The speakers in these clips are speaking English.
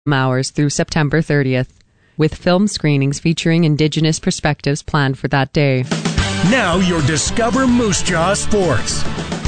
hours through September 30th, with film screenings featuring Indigenous perspectives planned for that day. Now your Discover Moose Jaw Sports.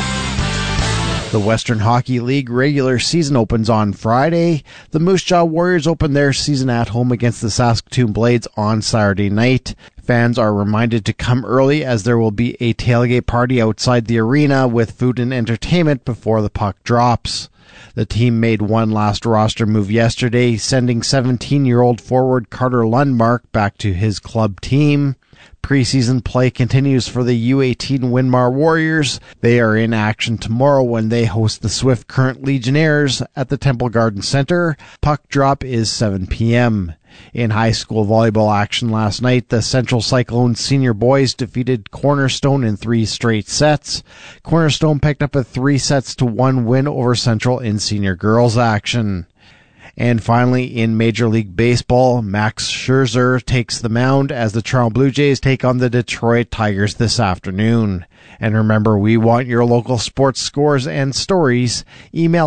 The Western Hockey League regular season opens on Friday. The Moose Jaw Warriors open their season at home against the Saskatoon Blades on Saturday night. Fans are reminded to come early as there will be a tailgate party outside the arena with food and entertainment before the puck drops. The team made one last roster move yesterday, sending 17-year-old forward Carter Lundmark back to his club team. Preseason play continues for the U18 Winmar Warriors. They are in action tomorrow when they host the Swift Current Legionnaires at the Temple Garden Center. Puck drop is 7 p.m. In high school volleyball action last night, the Central Cyclones senior boys defeated Cornerstone in 3 straight sets. Cornerstone picked up a 3-1 win over Central in senior girls action. And finally, in Major League Baseball, Max Scherzer takes the mound as the Toronto Blue Jays take on the Detroit Tigers this afternoon. And remember, we want your local sports scores and stories. Email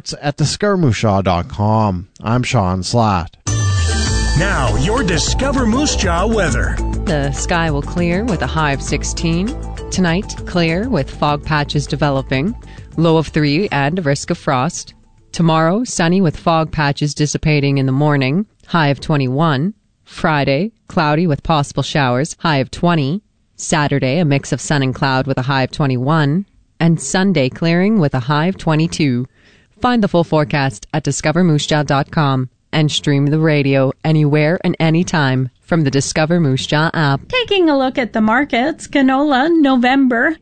sports@discovermoosejawsports.com. I'm Sean Slatt. Now, your Discover Moose Jaw weather. The sky will clear with a high of 16. Tonight, clear with fog patches developing, low of 3 and a risk of frost. Tomorrow, sunny with fog patches dissipating in the morning, high of 21. Friday, cloudy with possible showers, high of 20. Saturday, a mix of sun and cloud with a high of 21. And Sunday, clearing with a high of 22. Find the full forecast at discovermoosejaw.com and stream the radio anywhere and anytime from the Discover Moose Jaw app. Taking a look at the markets, canola, November,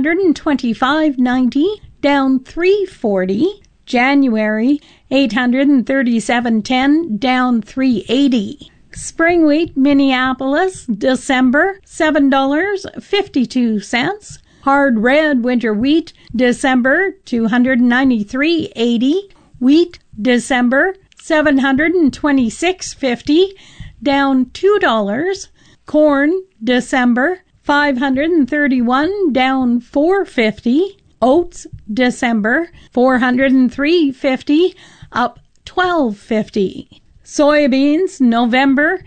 $825.90, down $3.40. January, $837.10, down $3.80. Spring wheat, Minneapolis, December, $7.52. Hard red winter wheat, December, $293.80. Wheat, December, $726.50, down $2. Corn, December, $531, down $4.50. Oats, December, $403.50, up $12.50. Soybeans, November,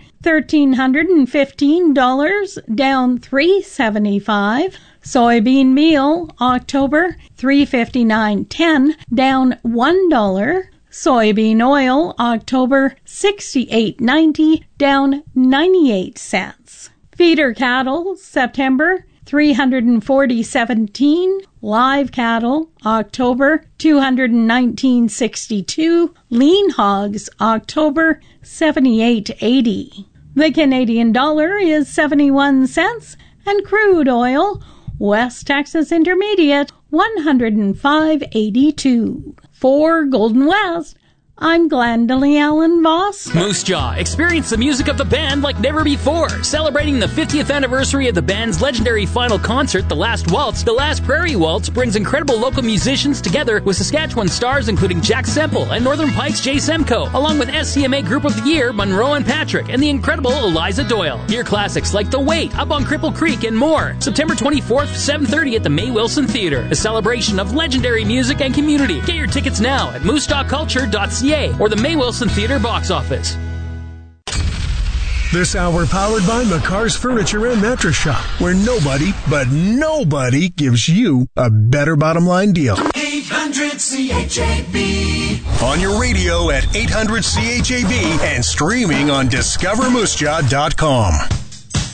$1,315, down $3.75. Soybean meal, October, $359.10, down $1. Soybean oil, October, $68.90, down 98 cents. Feeder cattle, September, $340.17. Live cattle, October, $219.62. Lean hogs, October, $78.80. The Canadian dollar is 71 cents, and crude oil, West Texas Intermediate, $105.82. For Golden West, I'm Glendalee Allen Voss. Moose Jaw, experience the music of the band like never before. Celebrating the 50th anniversary of the band's legendary final concert, The Last Waltz, The Last Prairie Waltz brings incredible local musicians together with Saskatchewan stars including Jack Semple and Northern Pikes Jay Semko, along with SCMA Group of the Year, Monroe and Patrick, and the incredible Eliza Doyle. Hear classics like The Wait, Up on Cripple Creek, and more. September 24th, 7:30 at the May Wilson Theatre. A celebration of legendary music and community. Get your tickets now at moosjawculture.ca or the May Wilson Theatre box office. This hour powered by McCar's Furniture and Mattress Shop, where nobody, but nobody gives you a better bottom line deal. 800 CHAB. On your radio at 800 CHAB and streaming on discovermoosejaw.com.